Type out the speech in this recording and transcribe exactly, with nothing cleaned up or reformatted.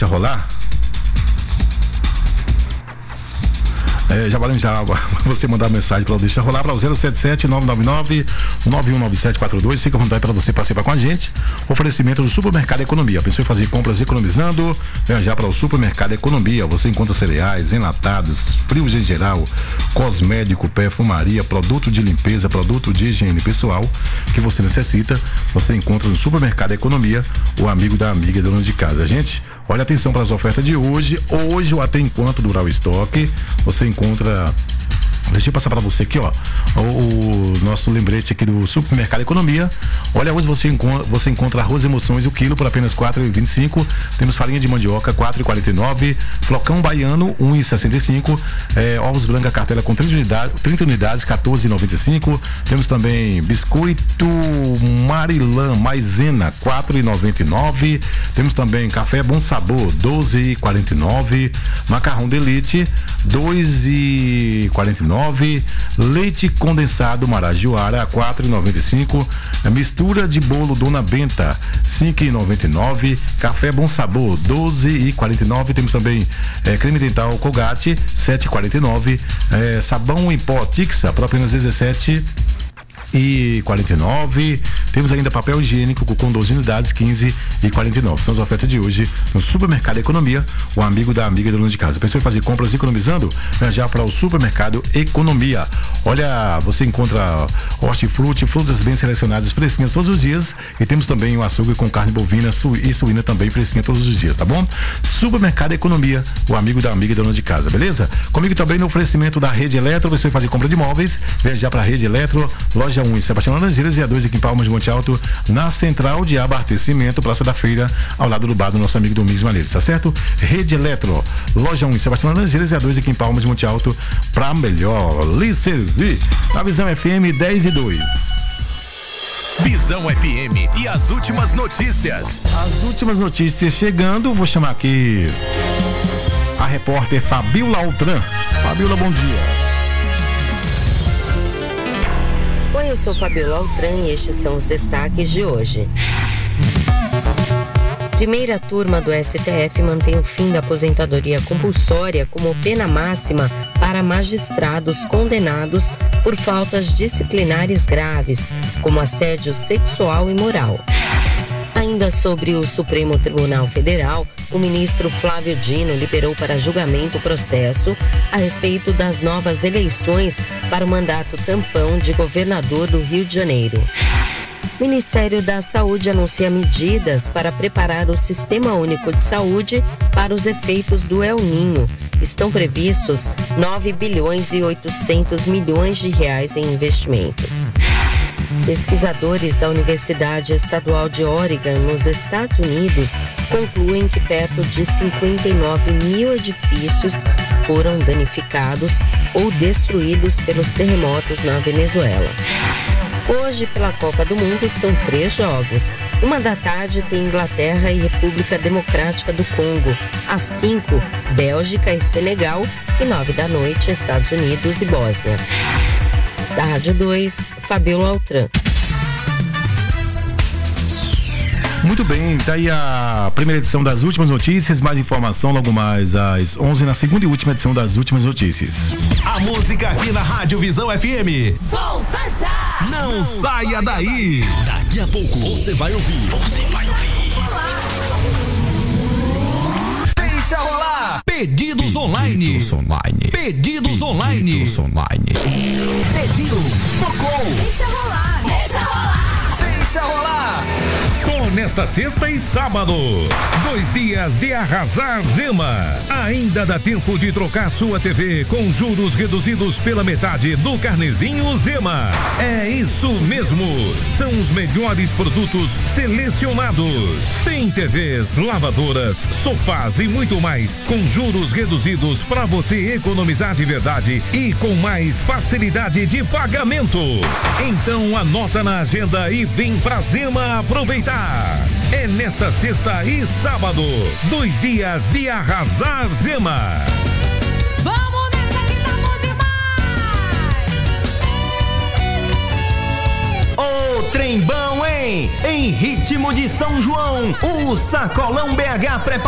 rolar. É, já valendo já você mandar mensagem para o Deixa Rolar para o zero sete sete nove nove nove nove um nove sete quatro dois. Fica à vontade para você participar com a gente. Oferecimento do Supermercado Economia. Pensou em fazer compras economizando? Venha já para o Supermercado Economia. Você encontra cereais, enlatados, frios em geral, cosmético, perfumaria, produto de limpeza, produto de higiene pessoal que você necessita. Você encontra no Supermercado Economia, o amigo da amiga e dona de casa. Gente, olha atenção para as ofertas de hoje. Hoje ou até enquanto durar o estoque, você encontra Encontra, deixa eu passar para você aqui, ó, o, o nosso lembrete aqui do Supermercado Economia. Olha, hoje você encontra, você encontra arroz Emoções o quilo por apenas quatro reais e vinte e cinco centavos. Temos farinha de mandioca quatro reais e quarenta e nove centavos, flocão baiano um real e sessenta e cinco centavos, é, ovos branca cartela com trinta unidades, trinta unidades quatorze reais e noventa e cinco centavos. Temos também biscoito Marilã Maisena quatro reais e noventa e nove centavos. Temos também café Bom Sabor doze reais e quarenta e nove centavos, macarrão Delite dois reais e quarenta e nove centavos, leite condensado Marajoara quatro reais e noventa e cinco centavos, mistura de bolo Dona Benta cinco reais e noventa e nove centavos, café Bom Sabor doze reais e quarenta e nove centavos. Temos também é, creme dental Colgate sete reais e quarenta e nove centavos, é, sabão em pó Tixa por apenas dezessete reais e quarenta e nove. Temos ainda papel higiênico com doze unidades, quinze reais e quarenta e nove. São as ofertas de hoje no Supermercado Economia, o amigo da amiga da dona de casa. Pensou em fazer compras economizando? Já para o Supermercado Economia. Olha, você encontra hortifruti, frutas bem selecionadas, fresquinhas todos os dias, e temos também o açougue com carne bovina su- e suína também fresquinha todos os dias, tá bom? Supermercado Economia, o amigo da amiga da dona de casa, beleza? Comigo também no oferecimento da Rede Eletro. Pensou em fazer compra de imóveis? Viajar para a Rede Eletro, loja um em Sebastião Laranjeiras e a dois aqui em Palmas de Monte Alto, na central de abastecimento, Praça da Feira, ao lado do bar do nosso amigo Domingos Malheiros, tá certo? Rede Eletro, loja um em Sebastião Laranjeiras e a dois aqui em Palmas de Monte Alto, pra melhor lhe servir. Na Visão F M dez e dois. Visão F M e as últimas notícias. As últimas notícias chegando, vou chamar aqui a repórter Fabiola Altran. Fabiola, bom dia. Oi, eu sou Fabiola Altran e estes são os destaques de hoje. Primeira turma do S T F mantém o fim da aposentadoria compulsória como pena máxima para magistrados condenados por faltas disciplinares graves, como assédio sexual e moral. Ainda sobre o Supremo Tribunal Federal, o ministro Flávio Dino liberou para julgamento o processo a respeito das novas eleições para o mandato tampão de governador do Rio de Janeiro. O Ministério da Saúde anuncia medidas para preparar o Sistema Único de Saúde para os efeitos do El Ninho. Estão previstos nove bilhões e oitocentos milhões de reais em investimentos. Pesquisadores da Universidade Estadual de Oregon, nos Estados Unidos, concluem que perto de cinquenta e nove mil edifícios foram danificados ou destruídos pelos terremotos na Venezuela. Hoje, pela Copa do Mundo, são três jogos. Uma da tarde tem Inglaterra e República Democrática do Congo. Às cinco, Bélgica e Senegal. E nove da noite, Estados Unidos e Bósnia. Da Rádio dois, Fabiola Altran. Muito bem, tá aí a primeira edição das últimas notícias, mais informação logo mais às onze na segunda e última edição das últimas notícias. A música aqui na Rádio Visão F M. Solta já! Não, Não saia sai daí. daí! Daqui a pouco você vai ouvir. Você vai ouvir. Deixa rolar! Pedidos, Pedidos online. online. Pedidos online. Pedidos online. Pedido, tocou. Deixa rolar, deixa rolar. Deixa rolar. Só nesta sexta e sábado. Dois dias de arrasar Zema. Ainda dá tempo de trocar sua T V com juros reduzidos pela metade do carnezinho Zema. É isso mesmo. São os melhores produtos selecionados. Tem T Vs, lavadoras, sofás e muito mais com juros reduzidos para você economizar de verdade e com mais facilidade de pagamento. Então anota na agenda e vem pra Zema aproveitar. É nesta sexta e sábado, dois dias de arrasar Zema. Vamos nessa que estamos demais! Ô, trem bom, hein? Em ritmo de São João, o Sacolão B H prepara